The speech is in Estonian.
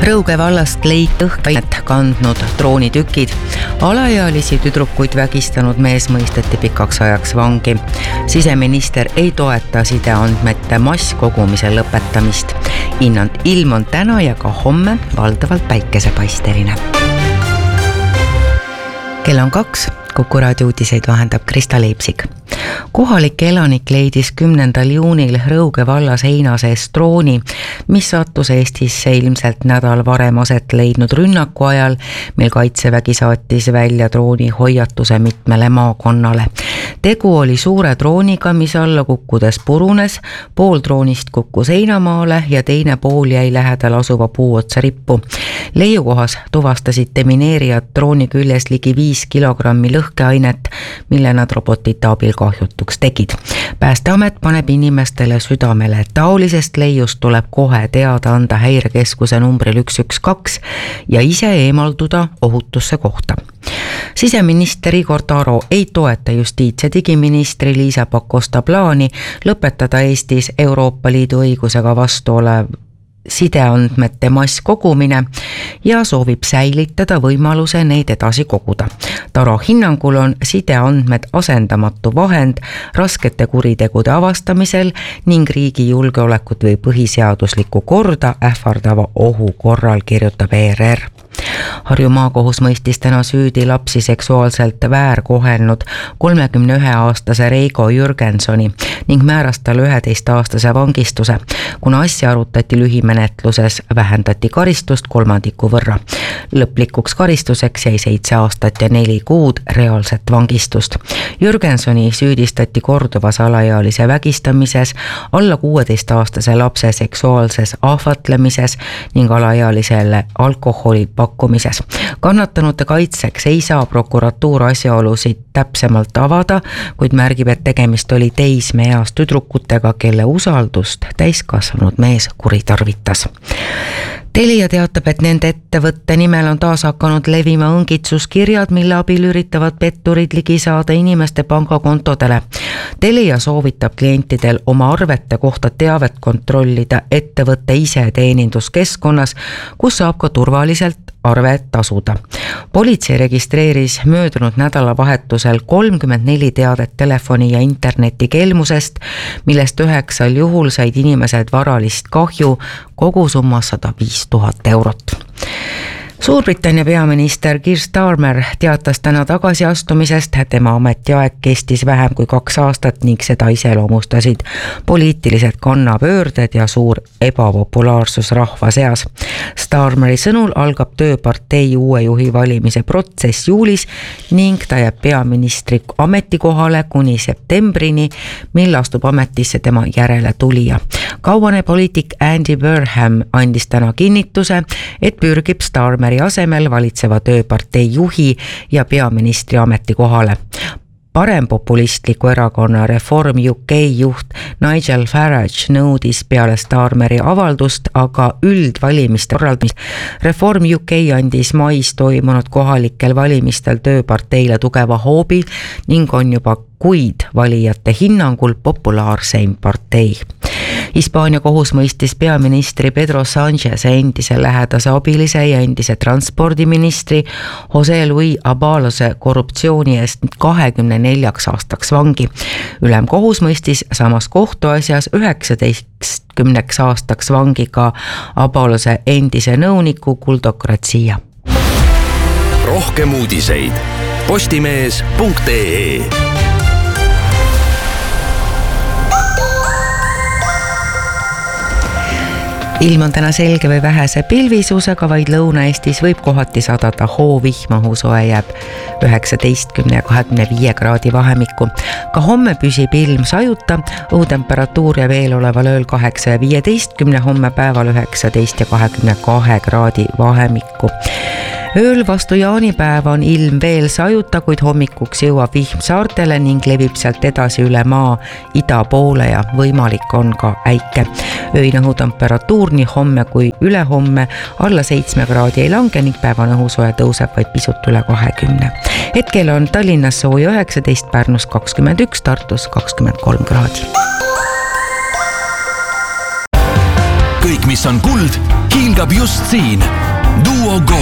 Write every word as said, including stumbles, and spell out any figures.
Rõuge vallast leiti õhkainet kandnud droonitükid. Alaealisi tüdrukuid vägistanud mees mõisteti pikaks ajaks vangi. Siseminister ei toeta sideandmete masskogumise lõpetamist. Ilm on täna ja ka homme valdavalt päikesepaisteline. Kell on kaks, Kuku raadio uudiseid vahendab Krista Leipsik. Kohalik elanik leidis kümnendal juunil Rõuge vallas heina sees drooni, mis sattus Eestisse ilmselt nädal varem aset leidnud rünnaku ajal, mil Kaitsevägi saatis välja drooni hoiatuse mitmele maakonnale. Tegu oli suure drooniga, mis alla kukkudes purunes, pool droonist kukkus heinamaale ja teine pool jäi lähedal asuva puu otsa rippu. Leiukohas tuvastasid demineerijad drooni küljes ligi viis kilogrammi lõhkeainet, mille nad robotite abil kahjutuks tegid. Päästeamet paneb inimestele südamele, et taolisest leiust tuleb kohe teada anda häirekeskuse numbril üks üks kaks ja ise eemalduda ohutusse kohta. Siseminister Igor Taro ei toeta justiits- ja digiministri Liisa Pakosta plaani lõpetada Eestis Euroopa Liidu õigusega vastu olev sideandmete masskogumine ja soovib säilitada võimaluse neid edasi koguda. Taro hinnangul on sideandmed asendamatu vahend raskete kuritegude avastamisel ning riigi julgeolekut või põhiseaduslikku korda ähvardava ohu korral, kirjutab E R R. Harju maakohus mõistis täna süüdi lapsi seksuaalselt väärkohelnud kolmekümne ühe aastase Reigo Jürgensoni ning määras talle üheteist aastase vangistuse. Kuna asja arutati lühimenetluses, vähendati karistust kolmandiku võrra. Lõplikuks karistuseks jäi seitse aastat ja neli kuud reaalset vangistust. Jürgensoni süüdistati korduvas alaealise vägistamises, alla kuueteist aastase lapse seksuaalses ahvatlemises ning alaealisele alkoholi pakkumises. Kannatanute kaitseks ei saa prokuratuur asjaolusid täpsemalt avada, kuid märgib, et tegemist oli teismeeas tüdrukutega, kelle usaldust täiskasvanud mees kuritarvitas. Telia teatab, et nende ettevõtte nimel on taas hakanud levima õngitsuskirjad, mille abil üritavad petturid ligi saada inimeste pangakontodele. Telia soovitab klientidel oma arvete kohta teavet kontrollida ettevõtte ise teeninduskeskkonnas, kus saab ka turvaliselt arvet tasuda. Politsei registreeris möödunud nädalavahetusel kolmkümmend neli teadet telefoni ja interneti kelmusest, millest üheksal juhul said inimesed varalist kahju kogusummas sada viis tuhat eurot. Suurbritannia peaminister Keir Starmer teatas täna tagasiastumisest, tema ametiaeg kestis vähem kui kaks aastat ning seda iseloomustasid poliitilised kannapöörded ja suur ebapopulaarsus rahva seas. Starmeri sõnul algab tööpartei uue juhi valimise protsess juulis ning ta jääb peaministri ametikohale kuni septembrini, mil astub ametisse tema järele tulija. Kauane poliitik Andy Burnham andis täna kinnituse, et pürgib Starmeri asemel valitseva tööpartei juhi ja peaministri ametikohale. Parempopulistliku erakonna Reform U K juht Nigel Farage nõudis peale Starmeri avaldust aga üldvalimiste korraldamist. Reform U K andis mais toimunud kohalikel valimistel tööparteile tugeva hoobi ning on juba kuid valijate hinnangul populaarseim partei. Hispaania kohus mõistis peaministri Pedro Sánchez endise lähedase abilise ja endise transpordiministri José Luis Abalose korruptsiooni eest kahekümne neljaks aastaks vangi. Ülemkohus mõistis samas kohtuasjas üheksateistkümneks aastaks vangi ka Abalose endise nõuniku Kuldo Gracia. Rohkem uudiseid postimees punkt ee. Ilm on täna selge või vähese pilvisusega, vaid Lõuna-Eestis võib kohati sadada hoovihma, õhusoe jääb üheksateistkümne ja kahekümne viie kraadi vahemikku. Ka homme püsib ilm sajuta, õhutemperatuur ja veel oleval ööl kaheksa ja viieteistkümne, homme päeval üheksateist ja kahekümne kahe kraadi vahemikku. Ööl vastu jaanipäeva on ilm veel sajuta, kuid hommikuks jõuab vihm saartele ning levib sealt edasi üle maa ida poole ja võimalik on ka äike. Öine õhutemperatuur nii homme kui ülehomme alla seitsme kraadi ei lange ning päevane õhusoe tõuseb vaid pisut üle kahekümne. Hetkel on Tallinnas sooja üheksateist, Pärnus kakskümmend üks, Tartus kakskümmend kolm kraadi. Kõik, mis on kuld, hiilgab just siin. Duo Go.